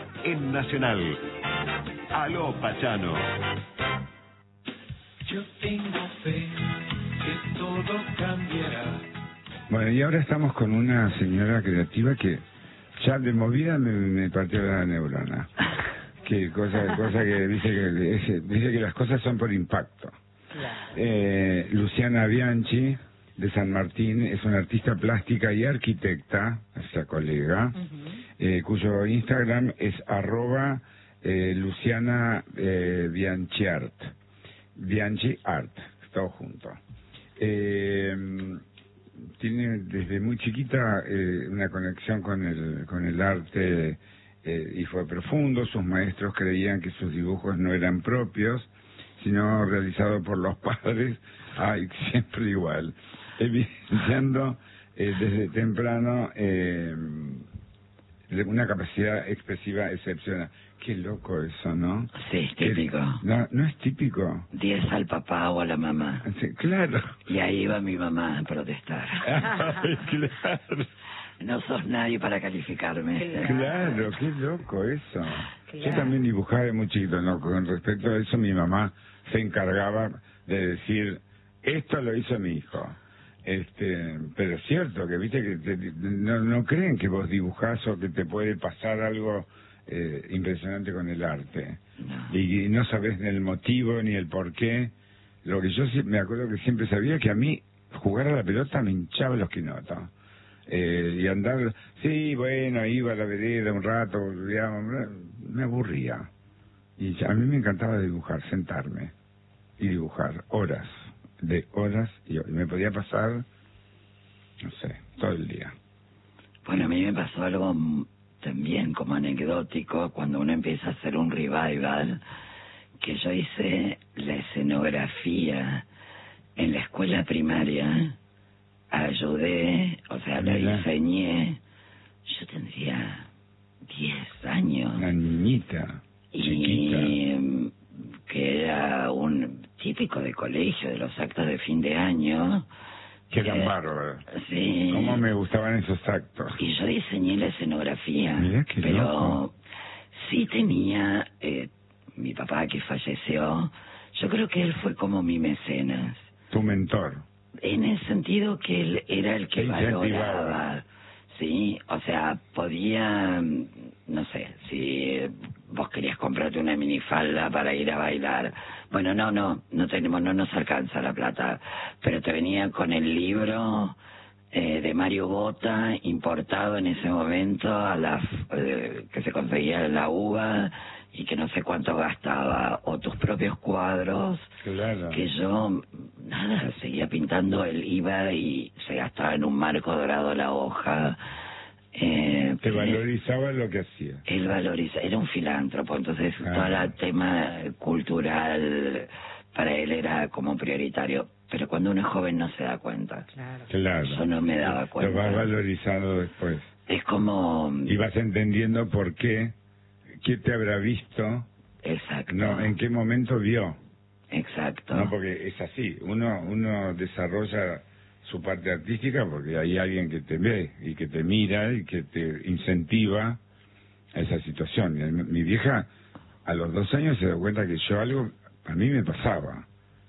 en Nacional. Aló, Pachano. Yo tengo fe que todo cambiará. Bueno, y ahora estamos con una señora creativa que ya de movida me partió la neurona. Que cosa que dice que las cosas son por impacto. Claro. Luciana Bianchi, de San Martín, es una artista plástica y arquitecta, esa colega, cuyo Instagram es @Luciana Bianchiart. Bianchi Art, todo junto. Tiene desde muy chiquita una conexión con el arte y fue profundo. Sus maestros creían que sus dibujos no eran propios, sino realizados por los padres, siempre igual, evidenciando desde temprano una capacidad expresiva excepcional. Qué loco eso, ¿no? Sí, es típico. No es típico. 10 al papá o a la mamá. Sí, claro. Y ahí va mi mamá a protestar. Ay, claro. No sos nadie para calificarme. Claro, qué loco eso. Claro. Yo también dibujaba de muy chiquito, ¿no? Con respecto a eso, mi mamá se encargaba de decir, esto lo hizo mi hijo. Pero es cierto que, viste, que no creen que vos dibujás o que te puede pasar algo impresionante con el arte. No. Y no sabés ni el motivo ni el por qué. Lo que yo me acuerdo que siempre sabía que a mí jugar a la pelota me hinchaba los quinotos. Y andar, sí, bueno, iba a la vereda un rato, digamos, me aburría. Y a mí me encantaba dibujar, sentarme y dibujar horas, y me podía pasar, no sé, todo el día. Bueno, a mí me pasó algo también como anecdótico cuando uno empieza a hacer un revival, que yo hice la escenografía en la escuela primaria. Ayudé, o sea, la diseñé. Yo tendría 10 años. Una niñita, chiquita. Y que era un típico de colegio, de los actos de fin de año. Que eran bárbaros. Sí. Cómo me gustaban esos actos. Y yo diseñé la escenografía. Mirá qué pero loco. Sí tenía, mi papá que falleció, yo creo que él fue como mi mecenas. Tu mentor. En el sentido que él era el que Te valoraba, incentivaba. ¿sí? O sea, podía, no sé, si vos querías comprarte una minifalda para ir a bailar, bueno, no nos alcanza la plata, pero te venía con el libro de Mario Bota, importado en ese momento, que se conseguía en la UBA, y que no sé cuánto gastaba, o tus propios cuadros, Claro. que yo, seguía pintando, él iba y se gastaba en un marco dorado la hoja. Te valorizaba lo que hacía. Él valoriza, era un filántropo, entonces todo el tema cultural para él era como prioritario, pero cuando uno es joven no se da cuenta. Claro. Yo no me daba cuenta. Lo vas valorizando después. Es como... Y vas entendiendo por qué te habrá visto. Exacto. No, en qué momento vio. Exacto. No, porque es así. Uno desarrolla su parte artística porque hay alguien que te ve y que te mira y que te incentiva a esa situación. Y mi vieja a los 2 años se dio cuenta que a mí me pasaba.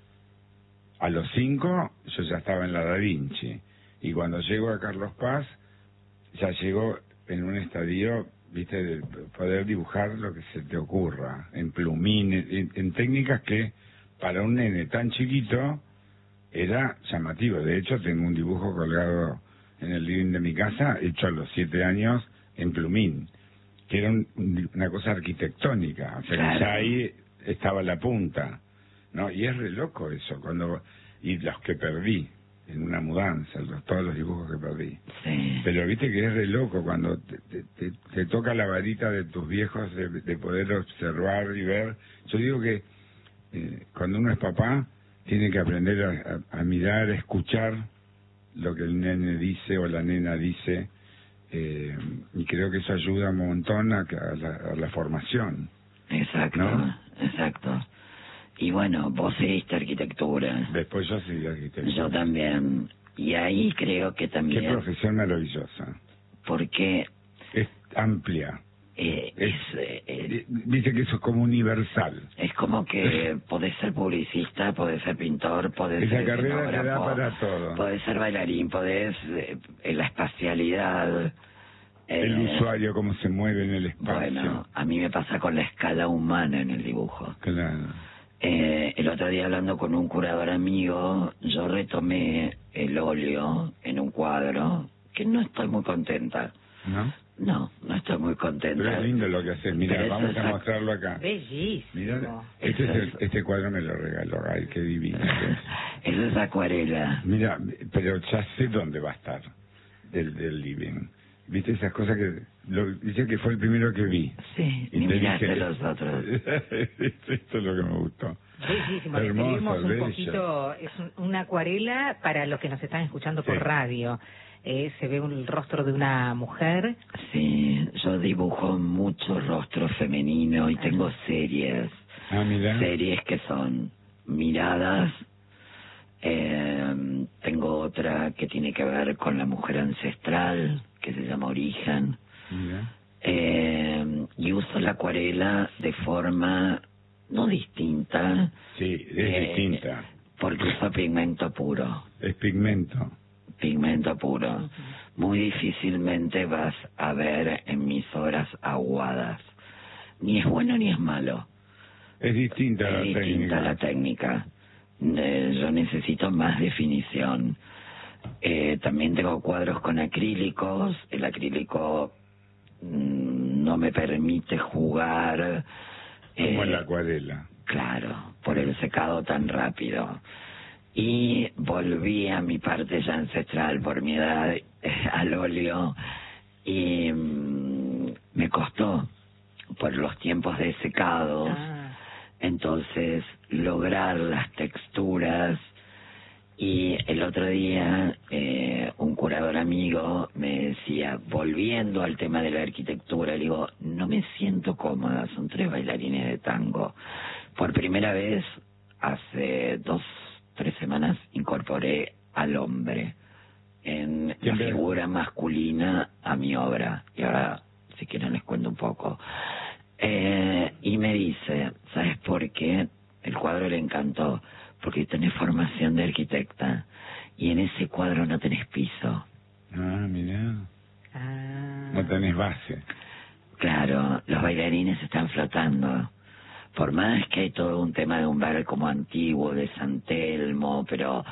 A los 5 yo ya estaba en la Da Vinci. Y cuando llego a Carlos Paz, ya llego en un estadio, viste, de poder dibujar lo que se te ocurra, en plumín, en técnicas que para un nene tan chiquito era llamativo. De hecho, tengo un dibujo colgado en el living de mi casa, hecho a los 7 años en plumín, que era una cosa arquitectónica. O sea, Claro. que ya ahí estaba la punta, ¿no? Y es re loco eso, y los que perdí en una mudanza, todos los dibujos que perdí. Sí. Pero viste que es re loco cuando te toca la varita de tus viejos de poder observar y ver. Yo digo que cuando uno es papá tiene que aprender a mirar, a escuchar lo que el nene dice o la nena dice, y creo que eso ayuda un montón a la formación. Exacto, ¿no? Exacto. Y bueno, vos seguiste arquitectura. Después yo seguí arquitectura. Yo también. Y ahí creo que también... Qué profesión maravillosa. Porque... Es amplia. Viste que eso es como universal. Es como que podés ser publicista, podés ser pintor, podés Esa ser carrera te da escenógrafo, para todo. podés ser bailarín, podés la espacialidad. El usuario, cómo se mueve en el espacio. Bueno, a mí me pasa con la escala humana en el dibujo. Claro. El otro día hablando con un curador amigo, yo retomé el óleo en un cuadro que no estoy muy contenta. ¿No? No estoy muy contenta. Pero es lindo lo que haces. Mira, Pero vamos eso a es mostrarlo acá. Bellísimo. Mira, este cuadro me lo regaló. Ay, qué divino. Eso es acuarela. Mira, pero ya sé dónde va a estar del living. ¿Viste esas cosas que... dice que fue el primero que vi. Sí, Y ni te miraste dije, los otros. Esto es lo que me gustó. Bellísimo. Hermoso, Describimos un bello. poquito, es una acuarela para los que nos están escuchando por Sí. radio. Se ve el rostro de una mujer. Sí, yo dibujo mucho rostro femenino y tengo series. Ah, mira. Series que son miradas. Tengo otra que tiene que ver con la mujer ancestral, que se llama Origen. Mira. Y uso la acuarela de forma no distinta. Sí, es distinta. Porque uso pigmento puro. Es pigmento. Pigmento puro. Muy difícilmente vas a ver en mis obras aguadas. Ni es bueno ni es malo. Es distinta la Es distinta técnica. la técnica. Yo necesito más definición. También tengo cuadros con acrílicos. El acrílico no me permite jugar. Como la acuarela. Claro, por el secado tan rápido. Y volví a mi parte ya ancestral por mi edad al óleo y me costó por los tiempos de secado. Entonces lograr las texturas. Y el otro día un curador amigo me decía, volviendo al tema de la arquitectura, le digo, no me siento cómoda, son 3 bailarines de tango. Por primera vez, hace 2-3 semanas, incorporé al hombre en la figura masculina a mi obra. Y ahora, si quieren, les cuento un poco. Y me dice, ¿sabes por qué? El cuadro le encantó. Porque tenés formación de arquitecta y en ese cuadro no tenés piso. Ah, mira. No tenés base. Claro, los bailarines están flotando. Por más que hay todo un tema de un bar como antiguo, de San Telmo, pero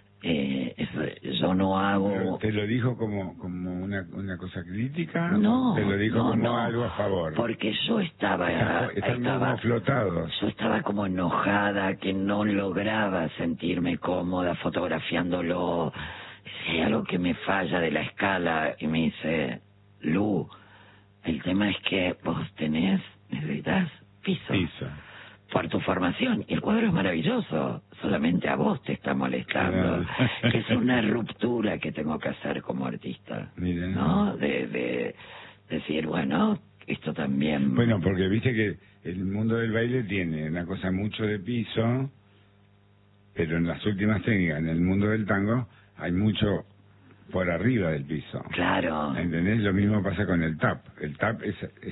yo no hago... ¿Pero te lo dijo como una cosa crítica? No, ¿Te lo dijo no, como no, algo a favor? Porque yo estaba Están como flotados. yo estaba como enojada, que no lograba sentirme cómoda fotografiándolo. Si hay algo que me falla de la escala, y me dice, Lu, el tema es que vos necesitas piso. Por tu formación, y el cuadro es maravilloso, solamente a vos te está molestando. Que es una ruptura que tengo que hacer como artista. Mira. ¿No? De decir, bueno, esto también... Bueno, porque viste que el mundo del baile tiene una cosa mucho de piso, pero en las últimas técnicas, en el mundo del tango, hay mucho por arriba del piso. Claro. ¿Entendés? Lo mismo pasa con el tap. El tap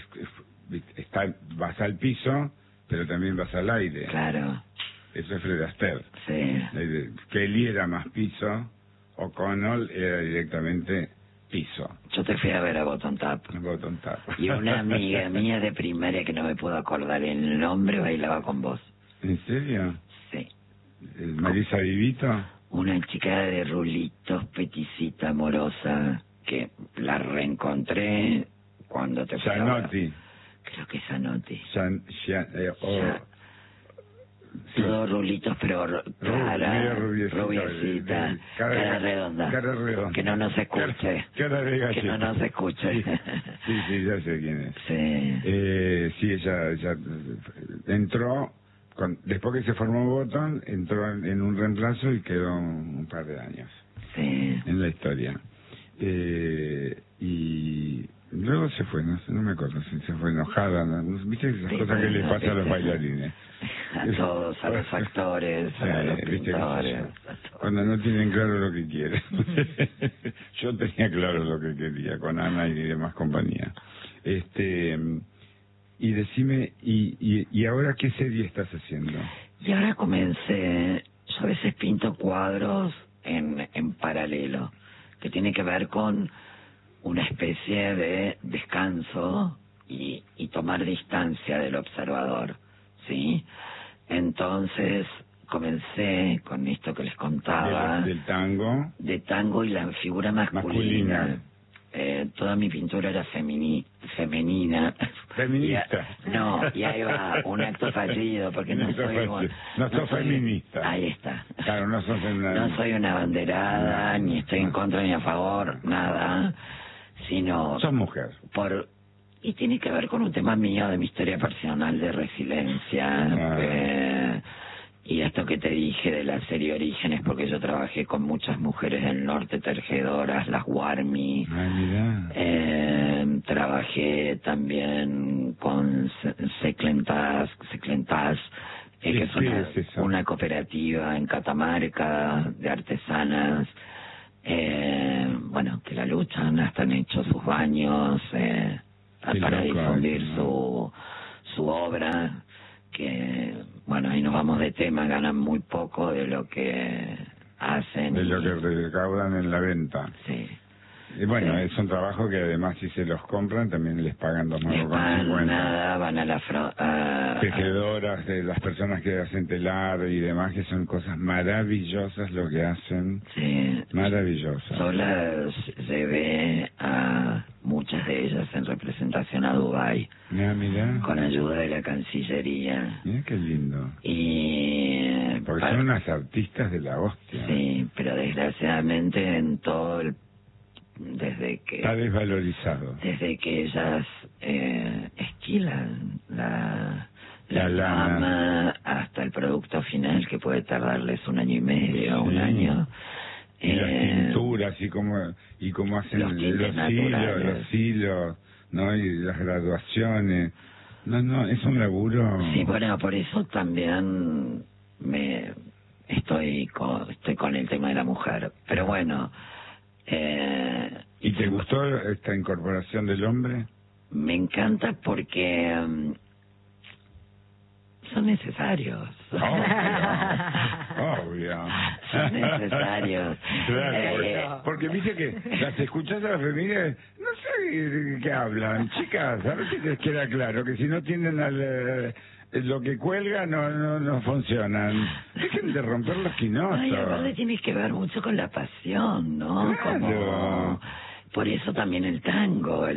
vas al piso, pero también vas al aire. Claro. Eso es Fred Astaire. Sí. Kelly era más piso, O'Connell era directamente piso. Yo te fui a ver a Bottom Tap. Bottom Tap. Y una amiga mía de primaria que no me puedo acordar el nombre bailaba con vos. ¿En serio? Sí. ¿Marisa Vivito? Una chica de rulitos, peticita, amorosa, que la reencontré cuando te fui a ver. Zanotti. Creo que es Zanotti. Sí. Todos rulitos, pero clara, rubiecita, cara redonda. Cara redonda. Que no nos escuche. Cara de galleta. Que no nos escuche. Sí, ya sé quién es. Sí. Sí, ella entró, después que se formó Bottom, entró en un reemplazo y quedó un par de años. Sí. En la historia. Y luego se fue, no me acuerdo si se fue enojada, ¿no? ¿Viste esas cosas que le pasa a los bailarines? A todos, a los actores, a los pintores. Cuando no tienen claro lo que quieren. Yo tenía claro lo que quería con Ana y demás compañía. Y decime, ¿y ahora qué serie estás haciendo? Y ahora comencé, yo a veces pinto cuadros en paralelo, que tiene que ver con una especie de descanso y tomar distancia del observador, ¿sí? Entonces comencé con esto que les contaba. Del tango. De tango y la figura masculina. Toda mi pintura era femenina. Feminista. Y ahí va, un acto fallido, porque no soy feminista. Ahí está. Claro, no soy una abanderada, ni estoy en contra ni a favor, nada, sino... Sos mujer. Y tiene que ver con un tema mío, de mi historia personal de resiliencia, y esto que te dije de la serie Orígenes, porque yo trabajé con muchas mujeres del norte, tejedoras, las Warmi. Trabajé también con Seclentas, que es una cooperativa en Catamarca de artesanas, que la luchan, hasta han hecho sus baños para difundir su obra, que ahí nos vamos de tema, ganan muy poco de lo que hacen. De lo que recaudan en la venta. Sí. Y es un trabajo que además si se los compran también les pagan $2,50. Nada, van a la tejedoras, de las personas que hacen telar y demás, que son cosas maravillosas lo que hacen. Sí. Maravillosas. Yo las llevé a muchas de ellas en representación a Dubái. Mirá. Con ayuda de la Cancillería. Mira qué lindo. Porque son unas artistas de la hostia. Sí, pero desgraciadamente en todo desde que está desvalorizado. Desde que ellas esquilan la lana hasta el producto final, que puede tardarles 1 año y medio, 1 año. Y las tinturas y cómo hacen los hilos, ¿no? Y las graduaciones. No, es un laburo. Sí, por eso también estoy con el tema de la mujer. Pero ¿y te gustó esta incorporación del hombre? Me encanta porque son necesarios. Obvio. Son necesarios. Claro, porque viste que las escuchás a las feministas, no sé de qué hablan. Chicas, a ver si les queda claro que si no tienen lo que cuelga no funcionan. Dejen de romper los quinosos. Ay, aparte tienes que ver mucho con la pasión, ¿no? Claro. Por eso también el tango,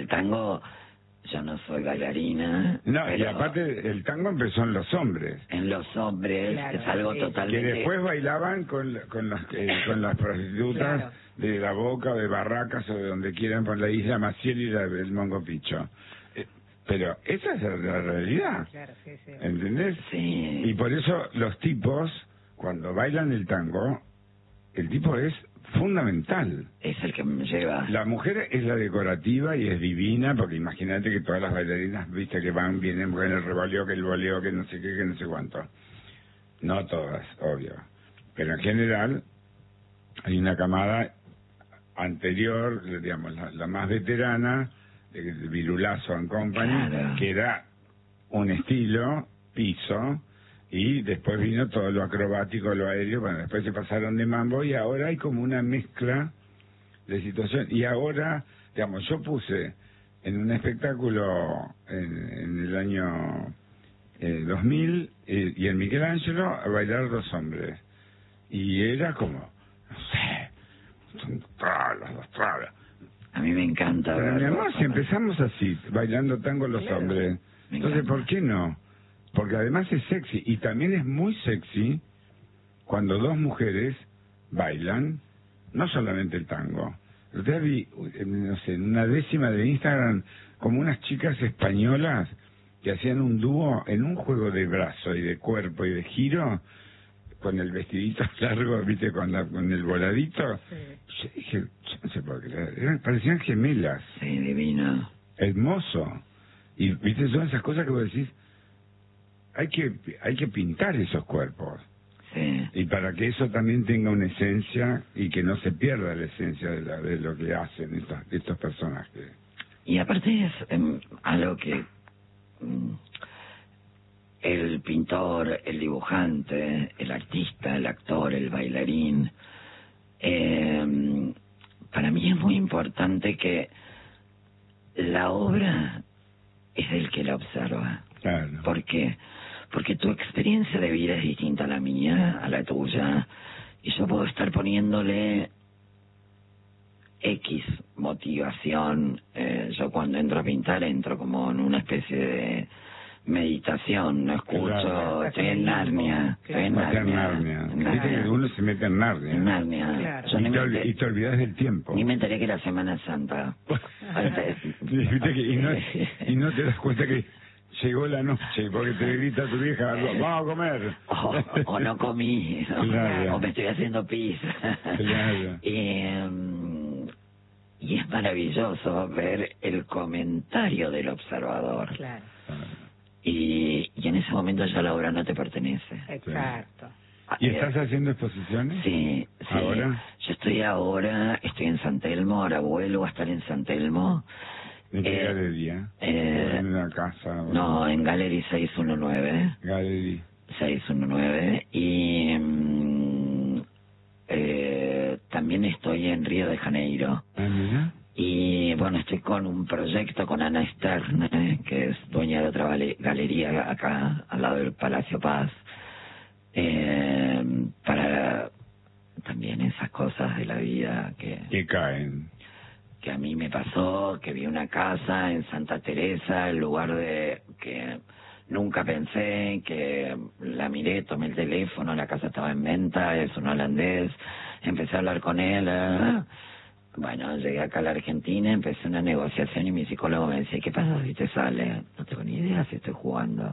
yo no soy bailarina. No, pero y aparte el tango empezó en los hombres. En los hombres, claro, es algo totalmente... Que después bailaban con las prostitutas, claro, de La Boca o de Barracas o de donde quieran, por la Isla Maciel y el Mongo Picho. Pero esa es la realidad. Claro, sí. ¿Entendés? Sí. Y por eso los tipos, cuando bailan el tango, el tipo es fundamental. Es el que me lleva. La mujer es la decorativa y es divina, porque imagínate que todas las bailarinas, viste, que vienen con el revoleo, que el voleo, que no sé qué, que no sé cuánto. No todas, obvio. Pero en general, hay una camada anterior, digamos, la más veterana, de Virulazo and Company, claro, que era un estilo, piso, y después vino todo lo acrobático, lo aéreo, después se pasaron de mambo y ahora hay como una mezcla de situación. Y ahora, digamos, yo puse en un espectáculo en el año 2000 y en Michelangelo a bailar 2 hombres. Y era como, no sé, son los trabas. A mí me encanta. Pero mi amor, si empezamos así, bailando tango los hombres, entonces ¿por qué no? Porque además es sexy, y también es muy sexy cuando 2 mujeres bailan, no solamente el tango. Yo vi, no sé, en una décima de Instagram, como unas chicas españolas que hacían un dúo en un juego de brazo y de cuerpo y de giro, con el vestidito largo, viste, con el voladito. Sí. Yo dije, yo no sé por qué, parecían gemelas. Sí, divino. Hermoso. Y viste, son esas cosas que vos decís, hay que pintar esos cuerpos. Sí. Y para que eso también tenga una esencia y que no se pierda la esencia de lo que hacen estos personajes. Y aparte es algo que el pintor, el dibujante, el artista, el actor, el bailarín, para mí es muy importante que la obra es del que la observa. Claro. ¿Por qué? Porque tu experiencia de vida es distinta a la mía, a la tuya, y yo puedo estar poniéndole X motivación. Yo cuando entro a pintar entro como en una especie de meditación, no escucho, Claro. estoy en Narnia, estoy en Meter en Narnia. Narnia. Viste que uno se mete en Narnia. En Narnia. Claro. Yo Y te olvidas del tiempo. ni me enteré que era Semana Santa. Viste que, y no te das cuenta que llegó la noche porque te grita tu vieja, vamos a comer. O no comí, ¿no? Claro. O me estoy haciendo pis. Claro. Y es maravilloso ver el comentario del observador. Claro, Y en ese momento ya la obra no te pertenece. exacto. ¿Y estás haciendo exposiciones? Sí, sí. ¿Ahora? Yo estoy en San Telmo, ahora vuelvo a estar en San Telmo. ¿En qué galería? ¿En una casa? No, en Gallery 619. Gallery. 619. Y también estoy en Río de Janeiro. Ah, mira. Y bueno, estoy con un proyecto con Ana Stern, que es dueña de otra galería acá, al lado del Palacio Paz, para también esas cosas de la vida Que caen. que a mí me pasó, que vi una casa en Santa Teresa, el lugar de que nunca pensé, que la miré, tomé el teléfono, la casa estaba en venta, es un holandés, empecé a hablar con él. Bueno, llegué acá a la Argentina, empecé una negociación y mi psicólogo me decía, ¿qué pasa si te sale? No tengo ni idea si estoy jugando.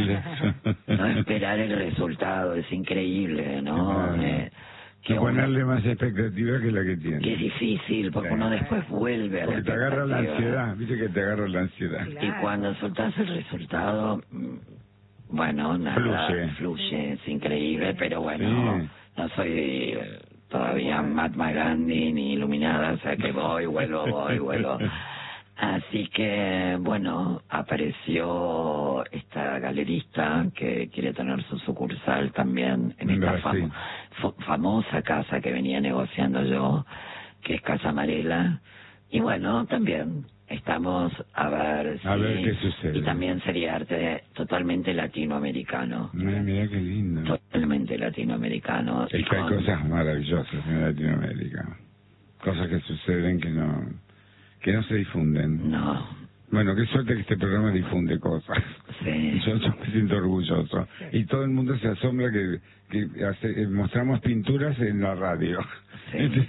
No esperar el resultado, es increíble, ¿no? Que ponerle más expectativa que la que tiene. Que es difícil, porque uno después vuelve a la Porque te agarra la expectativa. ansiedad, viste que te agarra la ansiedad. Claro. Y cuando soltás el resultado, bueno, nada, fluye, es increíble, pero bueno, Sí. no soy todavía Mahatma Gandhi ni iluminada, o sea que vuelvo. Así que, bueno, apareció esta galerista que quiere tener su sucursal también en esta Brasil. famosa casa que venía negociando yo, que es Casa Amarela. Y bueno, también estamos a ver qué sucede. Y también sería arte totalmente latinoamericano. Mira qué lindo. Totalmente latinoamericano. Es que hay cosas maravillosas en Latinoamérica. Cosas que suceden que no se difunden. No. Bueno, qué suerte que este programa difunde cosas. Sí. Yo me siento orgulloso. Y todo el mundo se asombra que mostramos pinturas en la radio. Sí.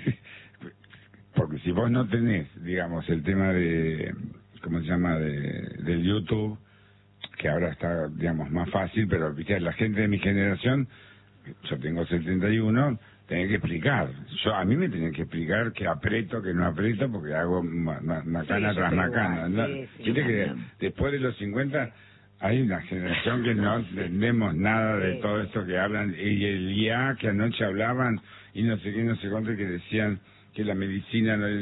Porque si vos no tenés, digamos, el tema de, ¿cómo se llama?, del YouTube, que ahora está, digamos, más fácil, pero ¿viste? La gente de mi generación, yo tengo 71, tenía que explicar. A mí me tenían que explicar que aprieto, que no aprieto, porque hago macana tras macana. ¿No? sí. Viste que después de los 50 hay una generación que no entendemos nada de todo esto que hablan, y el IA que anoche hablaban, y no sé qué, no sé cuánto, que decían que la medicina no...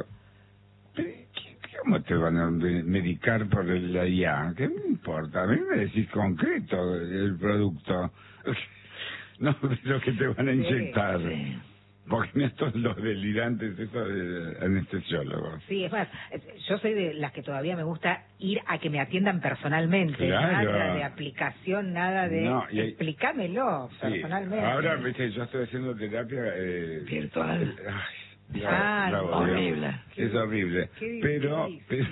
¿Cómo te van a medicar por la IA? ¿Qué me importa? A mí me decís concreto el producto. No, lo que te van a inyectar. Sí. Porque no estos los delirantes, esos de anestesiólogos. Sí, es más, yo soy de las que todavía me gusta ir a que me atiendan personalmente. Claro. Nada de aplicación, nada de... No, explícamelo Sí. personalmente. Ahora, viste, yo estoy haciendo terapia... Virtual. Horrible. Es horrible. Qué Pero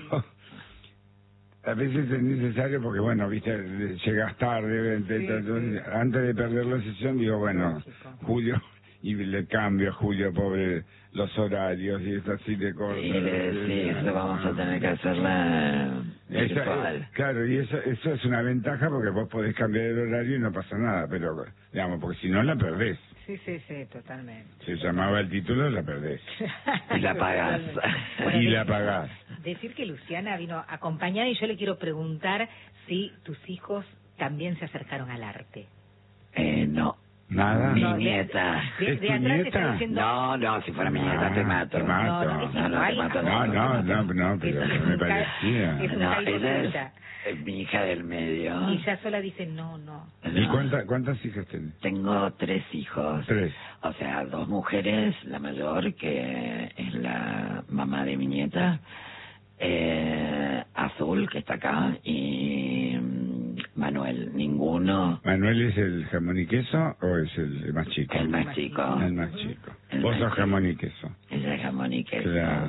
a veces es necesario porque, bueno, viste, llegas tarde, entonces, antes de perder la sesión, digo, bueno, Lógico. Julio, y le cambio a Julio, pobre, los horarios, y es así de corto. Y le decís, vamos a tener que hacerla virtual. Claro, y eso es una ventaja porque vos podés cambiar el horario y no pasa nada, pero, digamos, porque si no la perdés. Sí, totalmente. Se llamaba el título, la perdés. Y la pagás. Y la pagás. Decir que Luciana vino acompañada, y yo le quiero preguntar si tus hijos también se acercaron al arte. No. Nada. Mi No, nieta. ¿Es De tu atrás te está nieta? diciendo... No, si fuera mi nieta te mato. Te mato. No, eso No, no hay. te mato. No, pero Eso es me un parecía. eso No, es ella consulta. es mi hija del medio. Y ya sola dice no. ¿Y No. cuántas hijas tenés? Tengo 3 hijos. 3. O sea, 2 mujeres, la mayor, que es la mamá de mi nieta, Azul, que está acá, y Manuel. Ninguno, ¿Manuel es el jamón y queso o es el más chico? el más chico. El más chico. El Vos más sos chico. jamón y queso. Ella es jamón y queso. Claro.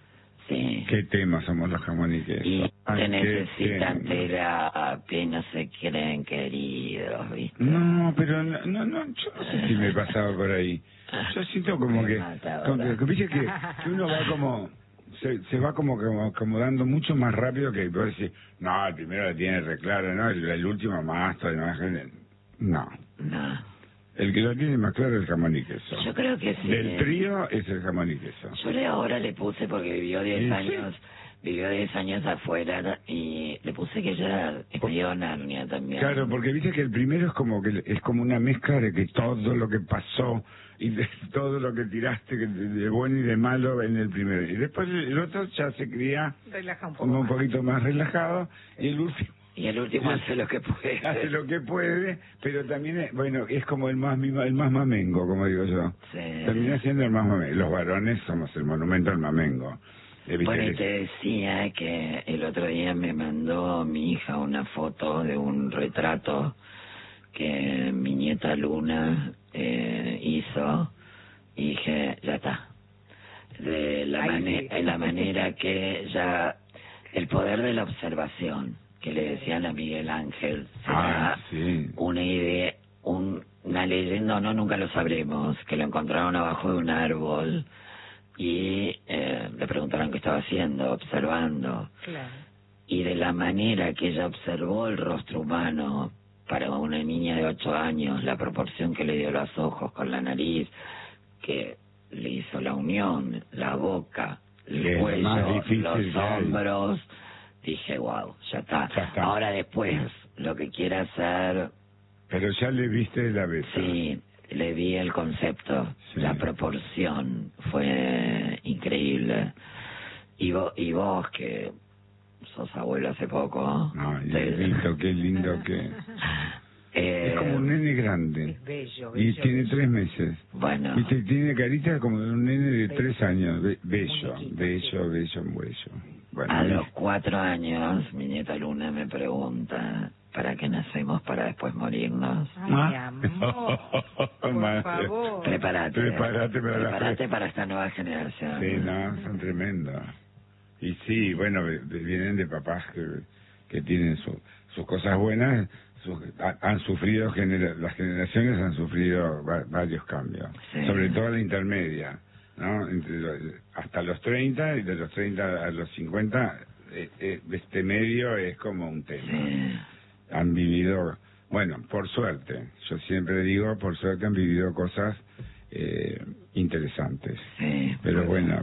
Sí. ¿Qué tema somos los jamón y queso? Y Ay, te qué necesitan tema. terapia y no se creen queridos, ¿viste? No, pero no, yo no sé si me pasaba por ahí. Yo siento como que, viste que uno va como, se va como acomodando mucho más rápido que vos decís, no, el primero la tiene re claro, no, el último más, no. No. El que lo tiene más claro es el jamón y queso. Yo creo que sí. Del trío es el jamón y queso. Yo ahora le puse porque vivió 10 ¿Sí? años. Vivió 10 años afuera y le puse que ella es medio Narnia también. Claro, porque viste que el primero es como una mezcla de que todo lo que pasó y de todo lo que tiraste de bueno y de malo en el primero. Y después el otro ya se cría Relaja un poco como un más. poquito más relajado y el último Y el último hace lo que puede. hace lo que puede, pero también es como el más mamengo, como digo yo. Sí. Termina siendo el más mamengo. Los varones somos el monumento al mamengo. ¿Viste? Bueno, y te decía que el otro día me mandó mi hija una foto de un retrato que mi nieta Luna hizo y dije, ya está. De la manera que ya el poder de la observación que le decían a Miguel Ángel será sí. una idea, una leyenda, no, nunca lo sabremos, que lo encontraron abajo de un árbol y le preguntaron qué estaba haciendo, observando. Claro. Y de la manera que ella observó el rostro humano para una niña de 8 años, la proporción que le dio los ojos con la nariz, que le hizo la unión, la boca, el Es cuello, más difícil los que hay. hombros, dije, wow, ya está. Ya está. Ahora después, lo que quiera hacer, Pero ya le viste la beta. sí, le di el concepto, Sí. la proporción, fue increíble. Y vos que sos abuelo hace poco, No, qué lindo que... Es como un nene grande. Es bello, Y bello. tiene bello. 3 meses. bueno, Viste, tiene carita como de un nene de 3 años. Bello, Muñequito, bello. Bueno, a los 4 años mi nieta Luna me pregunta, ¿para qué nacemos para después morirnos? Ay, mi amor, por Madre. favor. Prepárate Prepárate para esta nueva generación. Sí, no, son tremendos. Y sí, bueno, vienen de papás que tienen sus cosas buenas, han sufrido, las generaciones han sufrido varios cambios, Sí. sobre todo la intermedia, ¿no? Hasta los 30 y de los 30 a los 50, este medio es como un tema. Sí. Han vivido, bueno, por suerte, yo siempre digo, por suerte han vivido cosas interesantes. Sí, Pero bueno,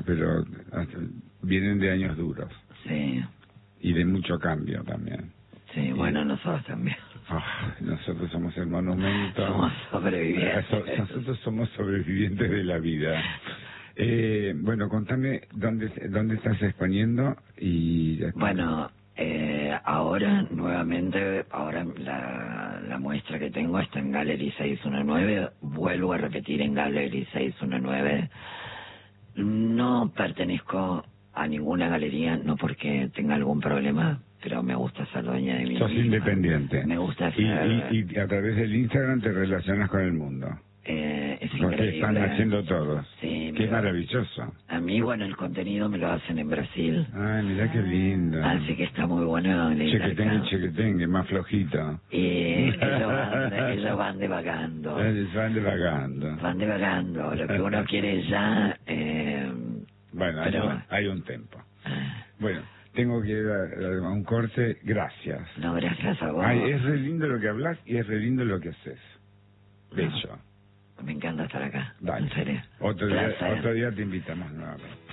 vienen de años duros sí, y de mucho cambio también. sí, bueno, nosotros también. Nosotros somos el monumento. Somos sobrevivientes. Nosotros somos sobrevivientes de la vida. Bueno, contame dónde estás exponiendo y... Bueno, ahora nuevamente, ahora la muestra que tengo está en Gallery 619, vuelvo a repetir en Gallery 619. No pertenezco a ninguna galería, no porque tenga algún problema, pero me gusta ser dueña de mí Sos misma. independiente. Me gusta ser... Y a través del Instagram te relacionas con el mundo. Es Lo que increíble. están haciendo todos. Sí, Qué mira. maravilloso. A mí, bueno, el contenido me lo hacen en Brasil. Ay, mirá qué lindo. Así que está muy bueno el intercambio. Chequetengue, más flojito. Y ellos van divagando. Van divagando. Van divagando. Lo que uno quiere ya... Bueno, pero- hay un tempo. Bueno, tengo que ir a un corte. Gracias. No, gracias a vos. Ay, es re lindo lo que hablas y es re lindo lo que haces. Bello. Me encanta estar acá. Dale. En serio. Otro Placer. día te invitamos nuevamente.